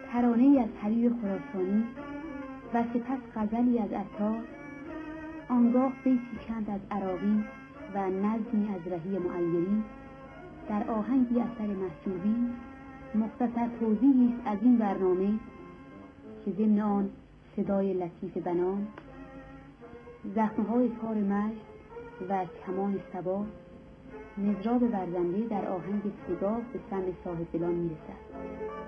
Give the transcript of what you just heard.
ترانه‌ای از حبیب خراسانی و سپس غزلی از عطار، آنگاه بیتی چند از عراقی و نظمی از رهی معیری در آهنگی اثر محجوبی. مختصر توضیحی است از این برنامه که ضمن آن صدای لطیف بنان، زخمهای تار مشت و کمان صبا، مضراب ورزنده در آهنگ سگاه به سمع صاحب دلان میرسد.